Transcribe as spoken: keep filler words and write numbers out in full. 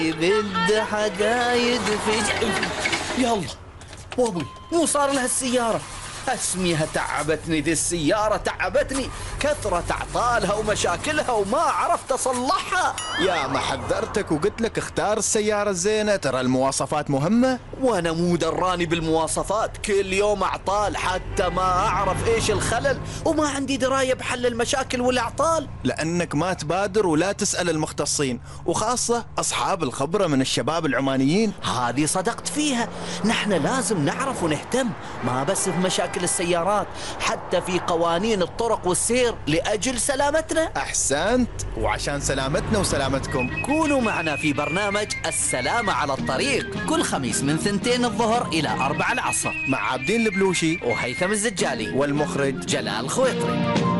بده حدا يدفج. يلا وابوي مو صار لها السيارة، اسميها تعبتني ذي السيارة، تعبتني كثرة اعطالها ومشاكلها وما عرفت اصلحها. يا ما حذرتك وقلت لك اختار السيارة الزينة، ترى المواصفات مهمة. وانا مو دراني بالمواصفات، كل يوم اعطال حتى ما اعرف ايش الخلل، وما عندي دراية بحل المشاكل والاعطال. لانك ما تبادر ولا تسأل المختصين، وخاصة اصحاب الخبرة من الشباب العمانيين. هذه صدقت فيها، نحن لازم نعرف ونهتم، ما بس في مشاكل السيارات، حتى في قوانين الطرق والسير لأجل سلامتنا. أحسنت، وعشان سلامتنا وسلامتكم كونوا معنا في برنامج السلامة على الطريق كل خميس من ثنتين الظهر إلى أربع العصر مع عابدين البلوشي وهيثم الزجالي والمخرج جلال خويطري.